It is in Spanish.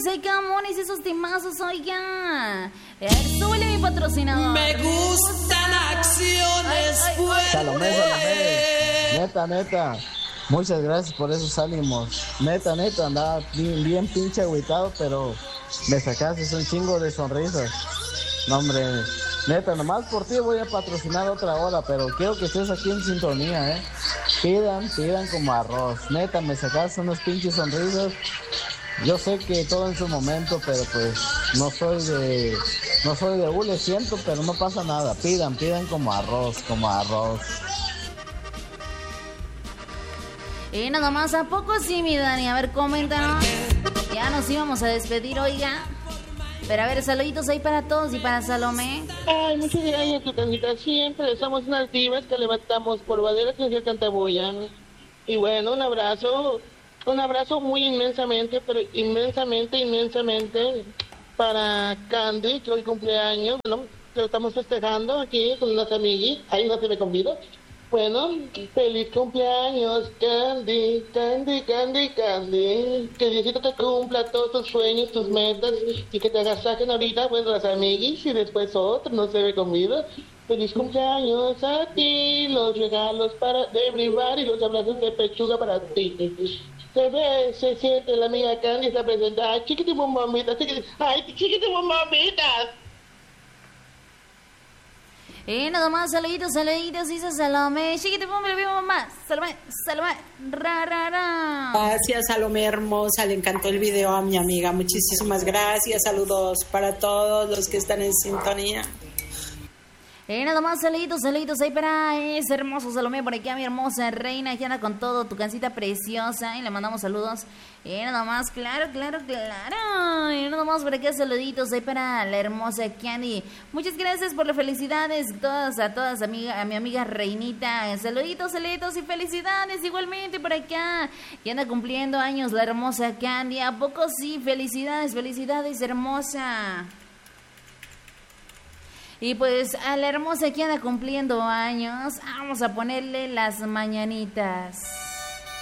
hay camones, esos temazos, oiga. Súbele mi patrocinador. Me gustan acciones fuertes. Salomé, neta. Muchas gracias por esos ánimos. Neta, andaba bien pinche agüitado, pero me sacaste un chingo de sonrisas. No, hombre, neta, nomás por ti voy a patrocinar otra hora, pero quiero que estés aquí en sintonía, Pidan como arroz. Neta, me sacaste unos pinches sonrisas. Yo sé que todo en su momento, pero pues no soy de hule, siento, pero no pasa nada. Pidan como arroz. Nada más, ¿a poco sí, mi Dani? A ver, coméntanos. Ya nos íbamos a despedir, oiga. Pero a ver, saluditos ahí para todos y para Salomé. Ay, muchas gracias, Tucancita. Siempre somos unas divas que levantamos polvaderas y se cantabullan. Y bueno, un abrazo muy inmensamente, pero inmensamente para Candy, que hoy cumpleaños. Bueno, que lo estamos festejando aquí con unas amiguis. Ahí no se me convido. Bueno, feliz cumpleaños, Candy. Que Diosito te cumpla todos tus sueños, tus metas y que te agasaquen ahorita, pues, las amiguis y después otro, no se ve conmigo. Feliz cumpleaños a ti, los regalos para de everybody y los abrazos de pechuga para ti. Se ve, se siente la amiga Candy está presente. Ay, chiquitibumbombitas. Nada más, saluditos, dice Salomé. Chiquito, le vivo más. Salomé, ra. Gracias, Salomé hermosa, le encantó el video a mi amiga. Muchísimas gracias, saludos para todos los que están en sintonía. Nada más, saluditos ahí para ese hermoso Salomé, por aquí a mi hermosa reina que anda con todo, tu cancita preciosa, y le mandamos saludos. Nada más, claro. Nada más por aquí saluditos ahí para la hermosa Candy. Muchas gracias por las felicidades, a todas, a mi amiga Reinita. Saluditos y felicidades igualmente por acá. Y anda cumpliendo años la hermosa Candy. ¿A poco sí? Felicidades, hermosa. Y pues a la hermosa que anda cumpliendo años, vamos a ponerle las mañanitas.